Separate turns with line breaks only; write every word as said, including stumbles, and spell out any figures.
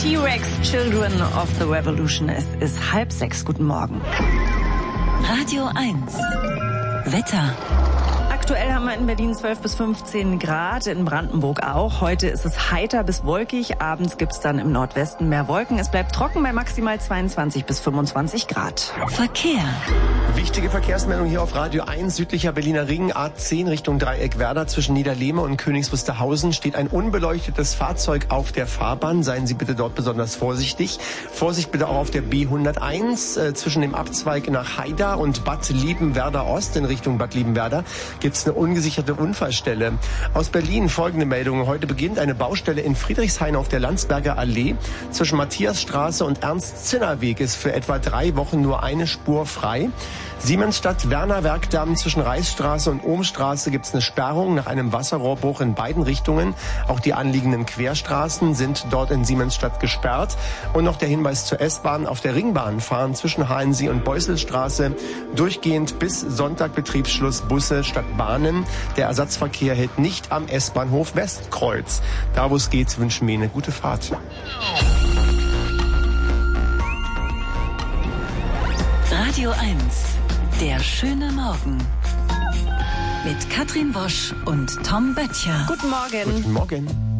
T-Rex, Children of the Revolution. Es ist halb sechs. Guten Morgen.
Radio eins. Wetter.
Aktuell haben wir in Berlin zwölf bis fünfzehn Grad, in Brandenburg auch. Heute ist es heiter bis wolkig. Abends gibt's dann im Nordwesten mehr Wolken. Es bleibt trocken bei maximal zweiundzwanzig bis fünfundzwanzig Grad.
Verkehr.
Wichtige Verkehrsmeldung hier auf Radio eins. Südlicher Berliner Ring, A zehn Richtung Dreieck Werder. Zwischen Niederlehme und Königs Wusterhausen steht ein unbeleuchtetes Fahrzeug auf der Fahrbahn. Seien Sie bitte dort besonders vorsichtig. Vorsicht bitte auch auf der B hunderteins. Äh, zwischen dem Abzweig nach Haida und Bad Liebenwerder Ost in Richtung Bad Liebenwerder gibt es eine ungesicherte Unfallstelle. Aus Berlin folgende Meldung. Heute beginnt eine Baustelle in Friedrichshain auf der Landsberger Allee. Zwischen Matthiasstraße und Ernst-Zinner-Weg ist für etwa drei Wochen nur eine Spur frei. Siemensstadt-Werner-Werkdamm zwischen Reichsstraße und Ohmstraße gibt es eine Sperrung nach einem Wasserrohrbruch in beiden Richtungen. Auch die anliegenden Querstraßen sind dort in Siemensstadt gesperrt. Und noch der Hinweis zur S-Bahn. Auf der Ringbahn fahren zwischen Halensee und Beuselstraße durchgehend bis Sonntag Betriebsschluss Busse statt Bahnen. Der Ersatzverkehr hält nicht am S-Bahnhof Westkreuz. Da wo es geht, wünschen wir Ihnen eine gute Fahrt.
Radio eins. Der schöne Morgen. Mit Katrin Wosch und Tom Böttcher.
Guten Morgen.
Guten Morgen.